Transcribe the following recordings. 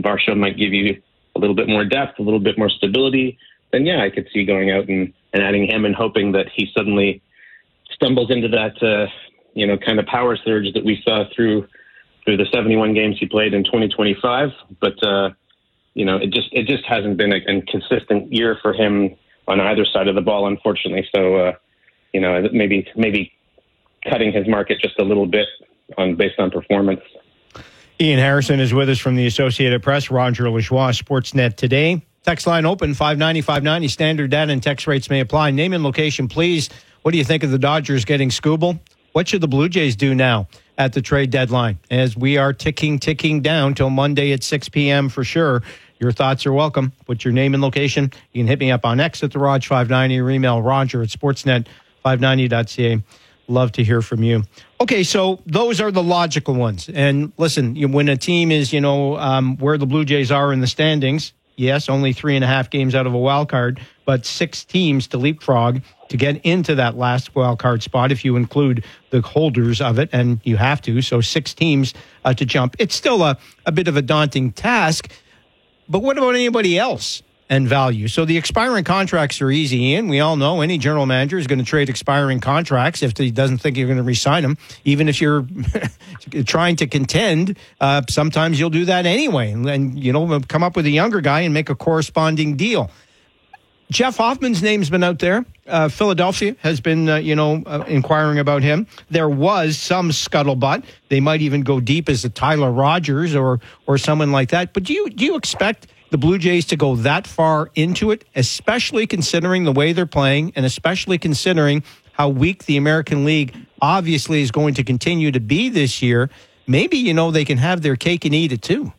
and Varsho might give you a little bit more depth, a little bit more stability, then yeah, I could see going out and adding him and hoping that he suddenly stumbles into that, kind of power surge that we saw through the 71 games he played in 2025. But, it just hasn't been a consistent year for him on either side of the ball, unfortunately. So, maybe cutting his market just a little bit based on performance. Ian Harrison is with us from the Associated Press. Roger Lajoie, Sportsnet Today. Text line open, 590-590. Standard data and text rates may apply. Name and location, please. What do you think of the Dodgers getting Skubal? What should the Blue Jays do now at the trade deadline? As we are ticking down till Monday at 6 p.m. for sure. Your thoughts are welcome. Put your name and location. You can hit me up on X at the Rog590 or email Roger at sportsnet590.ca. Love to hear from you. Okay, so those are the logical ones. And listen, when a team is, where the Blue Jays are in the standings, yes, only 3.5 games out of a wild card, but 6 teams to leapfrog to get into that last wild card spot if you include the holders of it, and you have to. So 6 teams to jump. It's still a bit of a daunting task. But what about anybody else and value? So the expiring contracts are easy, Ian. We all know any general manager is going to trade expiring contracts if he doesn't think you're going to re-sign them. Even if you're trying to contend, sometimes you'll do that anyway. And, come up with a younger guy and make a corresponding deal. Jeff Hoffman's name's been out there. Philadelphia has been, inquiring about him. There was some scuttlebutt. They might even go deep as a Tyler Rogers or someone like that. But do you expect the Blue Jays to go that far into it, especially considering the way they're playing and especially considering how weak the American League obviously is going to continue to be this year? Maybe, they can have their cake and eat it too.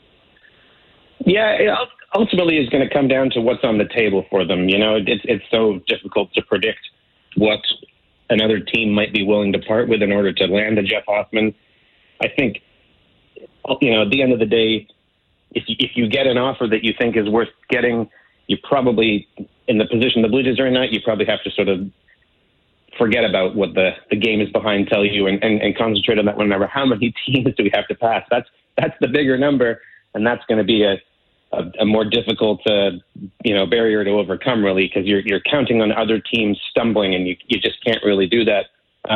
Yeah, ultimately it's going to come down to what's on the table for them. It's so difficult to predict what another team might be willing to part with in order to land a Jeff Hoffman. I think, at the end of the day, if you get an offer that you think is worth getting, you probably, in the position the Blue Jays are in now, you probably have to sort of forget about what the game is behind tell you and concentrate on that one number. How many teams do we have to pass? That's the bigger number, and that's going to be a more difficult, barrier to overcome, really, because you're counting on other teams stumbling, and you just can't really do that.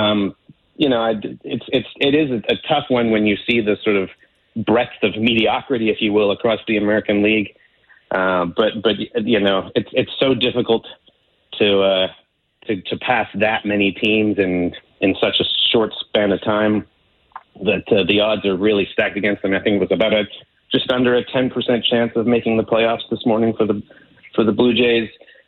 It is a tough one when you see the sort of breadth of mediocrity, if you will, across the American League. But it's so difficult to pass that many teams in such a short span of time that the odds are really stacked against them. I think it was about just under a 10% chance of making the playoffs this morning for the Blue Jays.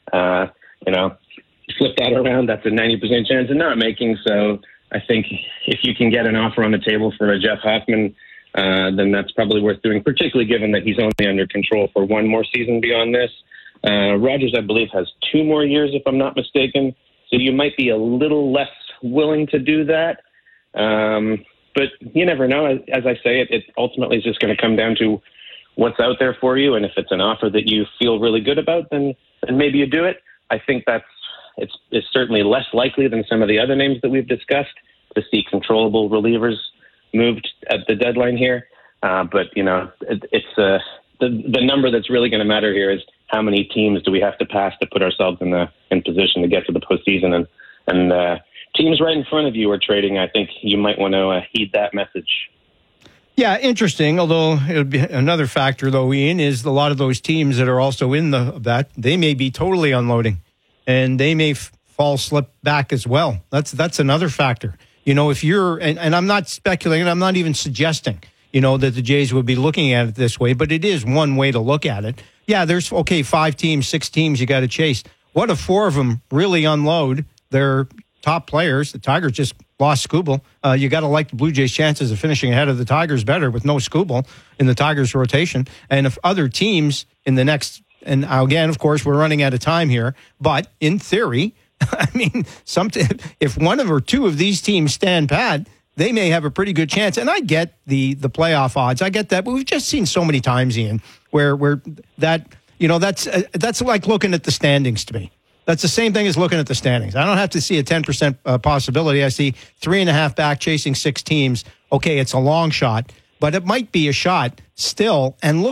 Flip that around, that's a 90% chance of not making. So I think if you can get an offer on the table for a Jeff Hoffman, then that's probably worth doing, particularly given that he's only under control for one more season beyond this. Rogers, I believe, has 2 more years, if I'm not mistaken. So you might be a little less willing to do that. But you never know. As I say, it ultimately is just going to come down to what's out there for you. And if it's an offer that you feel really good about, then maybe you do it. I think it's certainly less likely than some of the other names that we've discussed to see controllable relievers moved at the deadline here. But it's the number that's really going to matter here is how many teams do we have to pass to put ourselves in position to get to the postseason, and teams right in front of you are trading. I think you might want to heed that message. Yeah, interesting. Although it would be another factor, though, Ian, is a lot of those teams that are also in that they may be totally unloading, and they may slip back as well. That's another factor. If you're, and I'm not speculating, I'm not even suggesting, that the Jays would be looking at it this way, but it is one way to look at it. Yeah, there's 5 teams, 6 teams you got to chase. What if 4 of them really unload their top players? The Tigers just lost Skubal. You got to like the Blue Jays' chances of finishing ahead of the Tigers better with no Skubal in the Tigers' rotation. And if other teams in the next, and again, of course, we're running out of time here, but in theory, I mean, if 1 or 2 of these teams stand pat, they may have a pretty good chance. And I get the playoff odds. I get that. But we've just seen so many times, Ian, where that, that's like looking at the standings to me. That's the same thing as looking at the standings. I don't have to see a 10% possibility. I see 3.5 back chasing 6 teams. Okay, it's a long shot, but it might be a shot still. And look